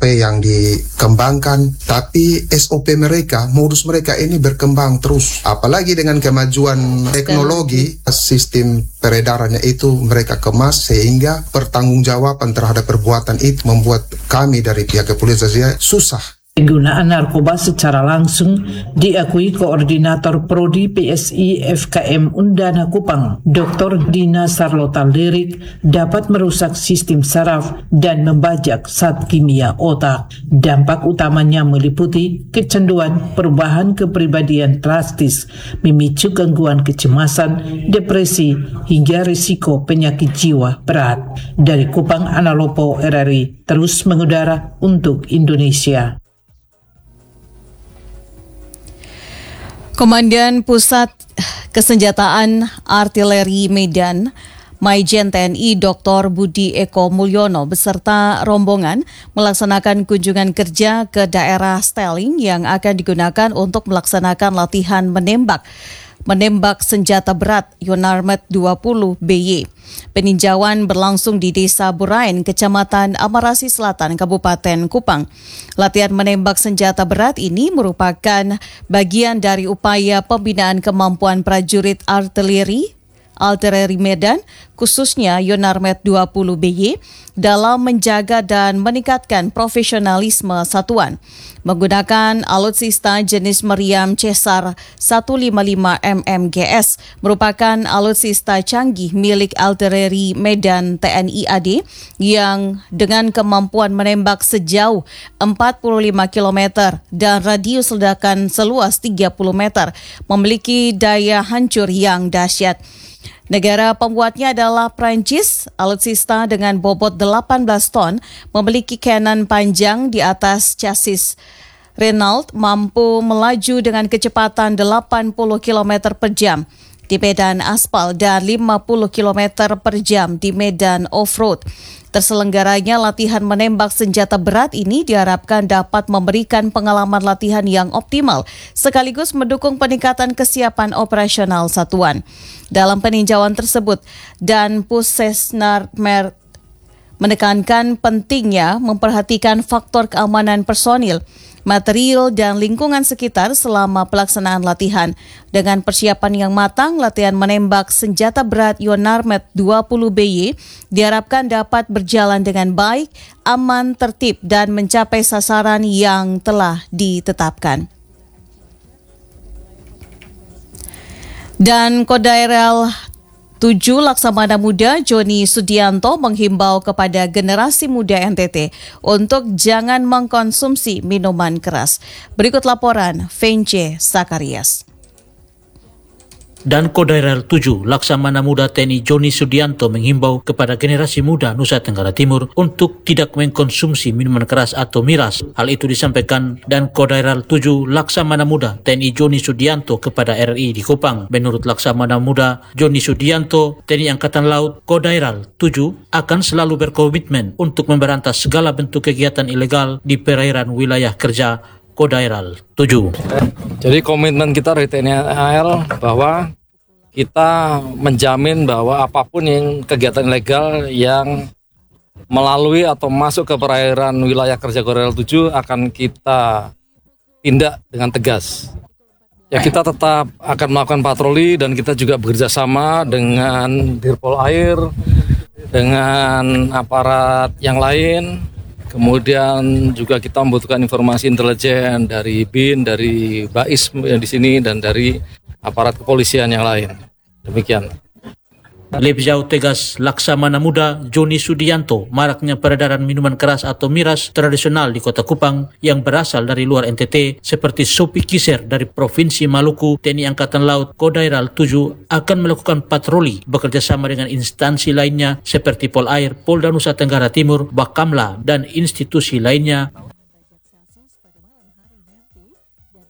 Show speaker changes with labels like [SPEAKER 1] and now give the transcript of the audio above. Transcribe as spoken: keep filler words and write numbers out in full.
[SPEAKER 1] P yang dikembangkan, tapi S O P mereka, modus mereka ini berkembang terus. Apalagi dengan kemajuan teknologi, sistem peredarannya itu mereka kemas sehingga pertanggungjawaban terhadap perbuatan itu membuat kami dari pihak kepolisian susah.
[SPEAKER 2] Penggunaan narkoba secara langsung diakui Koordinator Prodi P S I F K M Undana Kupang, Doktor Dina Sarlota Lirik, dapat merusak sistem saraf dan membajak zat kimia otak. Dampak utamanya meliputi kecanduan, perubahan kepribadian drastis, memicu gangguan kecemasan, depresi, hingga risiko penyakit jiwa berat. Dari Kupang, Analopo R R I terus mengudara untuk Indonesia.
[SPEAKER 3] Komandan Pusat Kesenjataan Artileri Medan, Maijen T N I Doktor Budi Eko Mulyono beserta rombongan melaksanakan kunjungan kerja ke daerah Stelling yang akan digunakan untuk melaksanakan latihan menembak menembak senjata berat Yonarmet dua puluh B Y. Peninjauan berlangsung di Desa Burain, Kecamatan Amarasi Selatan, Kabupaten Kupang. Latihan menembak senjata berat ini merupakan bagian dari upaya pembinaan kemampuan prajurit artileri Artileri Medan, khususnya Yonarmet dua puluh B Y, dalam menjaga dan meningkatkan profesionalisme satuan. Menggunakan alutsista jenis meriam Cesar seratus lima puluh lima mm G S, merupakan alutsista canggih milik Artileri Medan T N I A D yang dengan kemampuan menembak sejauh empat puluh lima kilometer dan radius ledakan seluas tiga puluh meter, memiliki daya hancur yang dahsyat. Negara pembuatnya adalah Prancis. Alutsista dengan bobot delapan belas ton memiliki cannon panjang di atas chassis Renault, mampu melaju dengan kecepatan delapan puluh kilometer per jam di medan aspal dan lima puluh kilometer per jam di medan off-road. Terselenggaranya latihan menembak senjata berat ini diharapkan dapat memberikan pengalaman latihan yang optimal, sekaligus mendukung peningkatan kesiapan operasional satuan. Dalam peninjauan tersebut, Dan Pusesnar Mer menekankan pentingnya memperhatikan faktor keamanan personil, material, dan lingkungan sekitar selama pelaksanaan latihan. Dengan persiapan yang matang, latihan menembak senjata berat Yonarmet dua puluh B Y diharapkan dapat berjalan dengan baik, aman, tertib, dan mencapai sasaran yang telah ditetapkan. Dan Kodairel tujuh Laksamana Muda Joni Sudianto menghimbau kepada generasi muda N T T untuk jangan mengkonsumsi minuman keras. Berikut laporan Vence Sakarias.
[SPEAKER 4] Dan Kodairel tujuh Laksamana Muda T N I Joni Sudianto menghimbau kepada generasi muda Nusa Tenggara Timur untuk tidak mengkonsumsi minuman keras atau miras. Hal itu disampaikan Dan Kodairel tujuh Laksamana Muda T N I Joni Sudianto kepada R R I di Kupang. Menurut Laksamana Muda Joni Sudianto, T N I Angkatan Laut Kodairel tujuh akan selalu berkomitmen untuk memberantas segala bentuk kegiatan ilegal di perairan wilayah kerja Kodairel tujuh.
[SPEAKER 5] Jadi komitmen kita dari T N I A L bahwa kita menjamin bahwa apapun yang kegiatan ilegal yang melalui atau masuk ke perairan wilayah kerja Kodairel tujuh akan kita tindak dengan tegas. Ya, kita tetap akan melakukan patroli dan kita juga bekerja sama dengan Dirpol Air, dengan aparat yang lain. Kemudian juga kita membutuhkan informasi intelijen dari B I N, dari Bais yang di sini, dan dari aparat kepolisian yang lain. Demikian.
[SPEAKER 4] Lebih jauh tegas Laksamana Muda Joni Sudianto, maraknya peredaran minuman keras atau miras tradisional di Kota Kupang yang berasal dari luar N T T seperti Sopi Kiser dari Provinsi Maluku. T N I Angkatan Laut Kodairel tujuh akan melakukan patroli bekerja sama dengan instansi lainnya seperti Pol Air, Polda Nusa Tenggara Timur, Bakamla, dan institusi lainnya